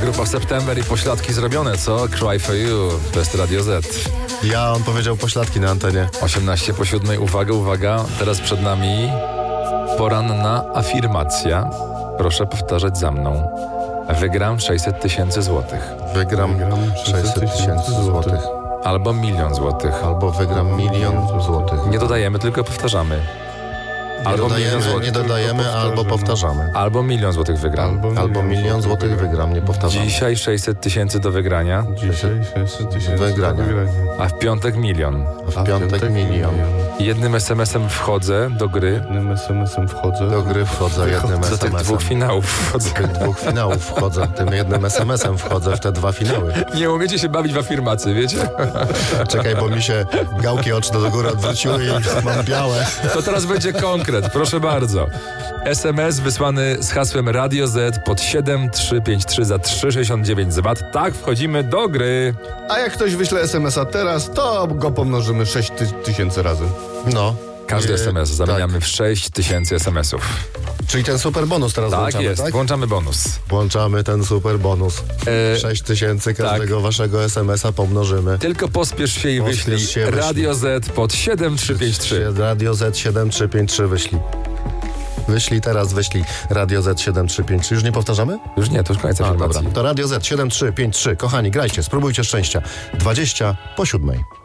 Grupa September i pośladki zrobione, co? Cry for you, to jest Radio Z. On powiedział pośladki na antenie. 18 po 7, uwaga, teraz przed nami poranna afirmacja. Proszę powtarzać za mną. Wygram 600 000 złotych. Wygram 600 000 złotych. Albo 1 000 000 złotych. Albo wygram 1 000 000 złotych. Nie dodajemy, tylko powtarzamy. Albo 1 000 000 złotych. Nie dodajemy, albo powtarzamy. Albo 1 000 000 złotych wygram. Albo 1 000 000 złotych wygram, nie powtarzamy. Dzisiaj 600 000 do wygrania, Dzisiaj 600 000 Wygrania. a w piątek 1 000 000. A w piątek 1 000 000. Jednym SMS-em wchodzę do gry. Jednym SMS-em wchodzę. Do gry wchodzę jednym Do tych 2 SMS-em. finałów wchodzę. Do tych 2 finałów wchodzę. Tym jednym SMS-em wchodzę w te 2 finały. Nie umiecie się bawić w afirmacje, wiecie? Czekaj, bo mi się gałki oczne do góry odwróciły i mam białe. To teraz będzie konkret, proszę bardzo. SMS wysłany z hasłem Radio Z pod 7353 za 3,69 zł. Tak, wchodzimy do gry. A jak ktoś wyśle SMS-a teraz, to go pomnożymy 6000 razy. No. Każdy SMS zamieniamy w 6000 SMS-ów. Czyli ten super bonus teraz Tak włączamy, jest, tak? włączamy bonus. Włączamy ten super bonus. 6 000 każdego waszego SMS-a pomnożymy. Tylko pospiesz się i Pospiesz wyślij się, wyślij. Radio Z pod 7353. Radio Z 7353 wyślij. Wyślij Radio Z 7353. Już nie powtarzamy? Już nie, to już koniec afirmacji. Dobra. To Radio Z 7353. Kochani, grajcie, spróbujcie szczęścia. 20 po 7.